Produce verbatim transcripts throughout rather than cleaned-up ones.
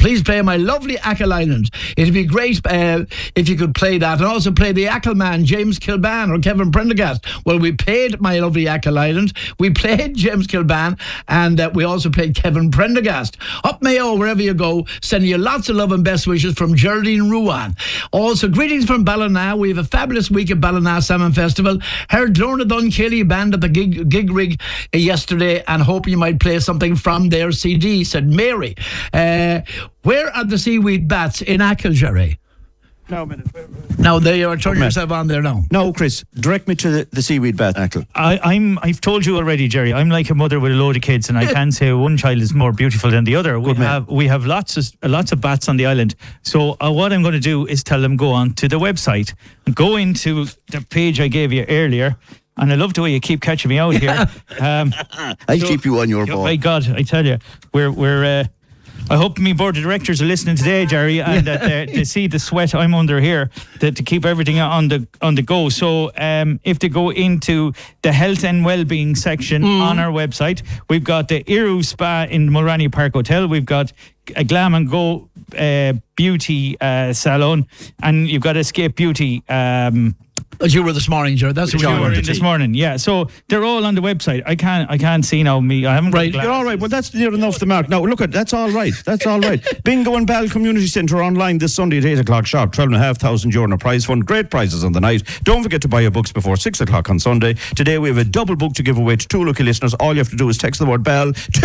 please play My Lovely Achill Island. It'd be great uh, if you could play that. And also play the Achill Man, James Kilban or Kevin Prendergast. Well, we played My Lovely Achill Island. We played James Kilban. And uh, we also played Kevin Prendergast. Up Mayo, wherever you go, sending you lots of love and best wishes from Geraldine Ruan. Also, greetings from Ballina. We have a fabulous week at Ballina Salmon Festival. Heard Lorna Dunkelly band at the gig, gig rig uh, yesterday, and hoping you might play something from their C D, said Mary. Uh, where are the seaweed bats in Achill, Jerry? No, a minute. Now, there you are. Turn yourself on there now. No, Chris, direct me to the, the seaweed bat, Achill. I, I'm, I've told you already, Jerry, I'm like a mother with a load of kids, and I can't say one child is more beautiful than the other. We Good man. have we have lots of lots of bats on the island. So uh, what I'm going to do is tell them go on to the website, go into the page I gave you earlier. And I love the way you keep catching me out here. Um, I'll so, keep you on your oh ball. my God, I tell you, we're we're. Uh, I hope my board of directors are listening today, Jerry, and that they, they see the sweat I'm under here to, to keep everything on the on the go. So, um, if they go into the health and well-being section mm. on our website, we've got the Iru Spa in Mulroney Park Hotel. We've got a Glam and Go uh, beauty uh, salon, and you've got Escape Beauty. Um, As you were this morning, Jared. That's what you were this morning. Yeah, so they're all on the website. I can't, I can't see now. Me, I haven't. Right, got You're all right. Well, that's near enough the mark. Now, look at that's all right. That's all right. Bingo and Ball Community Centre online this Sunday at eight o'clock sharp. Twelve and a half thousand euro prize fund. Great prizes on the night. Don't forget to buy your books before six o'clock on Sunday. Today we have a double book to give away to two lucky listeners. All you have to do is text the word Bell to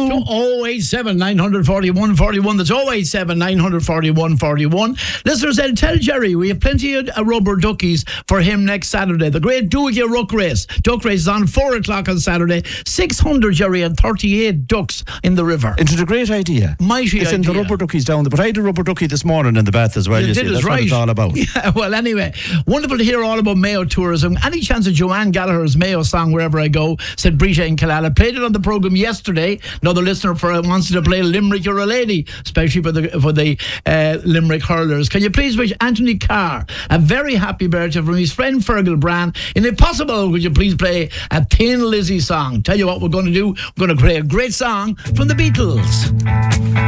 oh eight seven, nine four one, four one. That's oh eight seven, nine four one, four one. Listeners, said, tell Jerry we have plenty of uh, rubber duckies for him next Saturday. The great Duigia Ruck Race. Duck race is on four o'clock on Saturday. six hundred, Jerry, and thirty-eight ducks in the river. Into the great idea. Mighty It's idea. in the rubber duckies down there. But I had a rubber ducky this morning in the bath as well. You You did see, us that's right. what it's all about. Yeah, well, anyway, wonderful to hear all about Mayo tourism. Any chance of Joanne Gallagher's Mayo song Wherever I Go, said Brita in Killala. Played it on the programme yesterday. Another listener for uh, wants to play Limerick or a Lady, especially for the for the uh, Limerick hurlers. Can you please wish Anthony Carr a very happy birthday from his friend Fergal Brand? And if possible, would you please play a Thin Lizzy song? Tell you what we're going to do. We're going to play a great song from the Beatles.